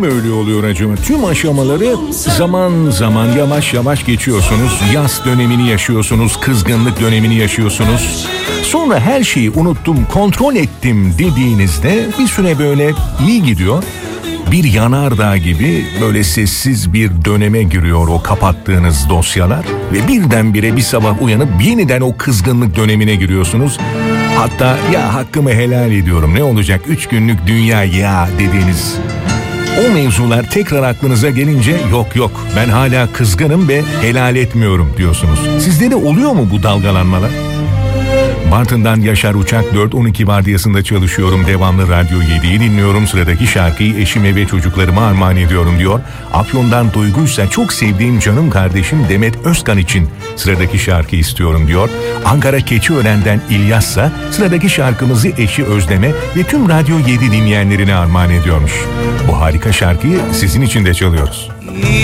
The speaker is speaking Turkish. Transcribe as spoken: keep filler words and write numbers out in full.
mi öyle oluyor acaba? Tüm aşamaları zaman zaman yavaş yavaş geçiyorsunuz. Yaz dönemini yaşıyorsunuz, kızgınlık dönemini yaşıyorsunuz. Sonra her şeyi unuttum, kontrol ettim dediğinizde bir süre böyle iyi gidiyor. Bir yanardağ gibi böyle sessiz bir döneme giriyor o kapattığınız dosyalar ve birdenbire bir sabah uyanıp yeniden o kızgınlık dönemine giriyorsunuz. Hatta ya hakkımı helal ediyorum, ne olacak, üç günlük dünya ya dediğiniz o mevzular tekrar aklınıza gelince yok yok ben hala kızgınım ve helal etmiyorum diyorsunuz. Sizde de oluyor mu bu dalgalanmalar? Bartın'dan Yaşar Uçak, dört on iki vardiyasında çalışıyorum. Devamlı Radyo yediyi dinliyorum. Sıradaki şarkıyı eşime ve çocuklarıma armağan ediyorum diyor. Afyon'dan Duyguysa çok sevdiğim canım kardeşim Demet Özkan için sıradaki şarkı istiyorum diyor. Ankara Keçiören'den İlyas'sa sıradaki şarkımızı eşi Özlem'e ve tüm Radyo yedi dinleyenlerine armağan ediyormuş. Bu harika şarkıyı sizin için de çalıyoruz.